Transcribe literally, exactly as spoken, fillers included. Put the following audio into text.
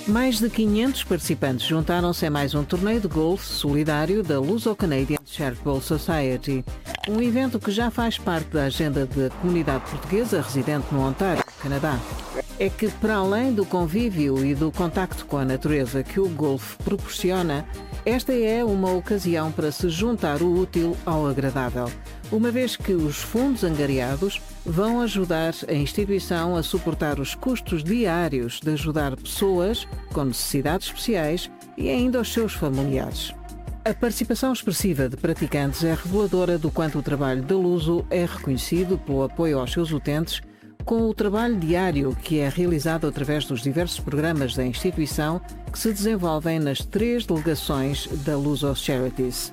Mais de quinhentos participantes juntaram-se a mais um torneio de golfe solidário da Luso-Canadian Charitable Society, um evento que já faz parte da agenda da comunidade portuguesa residente no Ontário, Canadá. É que, para além do convívio e do contacto com a natureza que o golfe proporciona, esta é uma ocasião para se juntar o útil ao agradável, uma vez que os fundos angariados vão ajudar a instituição a suportar os custos diários de ajudar pessoas com necessidades especiais e ainda os seus familiares. A participação expressiva de praticantes é reveladora do quanto o trabalho da Luso é reconhecido pelo apoio aos seus utentes, com o trabalho diário que é realizado através dos diversos programas da instituição que se desenvolvem nas três delegações da Luso Charities.